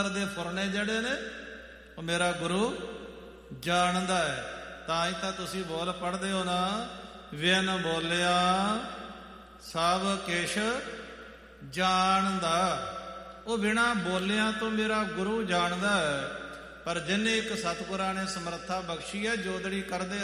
ਦੇ ਫੁਰਨੇ ਜਿਹੜੇ ਨੇ ਉਹ ਮੇਰਾ ਗੁਰੂ ਜਾਣਦਾ ਹੈ। ਤਾਂ ਹੀ ਤਾਂ ਤੁਸੀਂ ਬੋਲ ਪੜ੍ਹਦੇ ਹੋ ਨਾ, ਵਿਨ ਬੋਲਿਆ ਸਭ ਕਿਛ ਜਾਣਦਾ। ਉਹ ਬਿਨਾਂ ਬੋਲਿਆਂ ਤੋਂ ਮੇਰਾ ਗੁਰੂ ਜਾਣਦਾ ਹੈ। ਪਰ ਜਿਹਨੇ ਇੱਕ ਸਤਿਗੁਰਾਂ ਨੇ ਸਮਰੱਥਾ ਬਖਸ਼ੀ ਹੈ, ਜੋਦੜੀ ਕਰਦੇ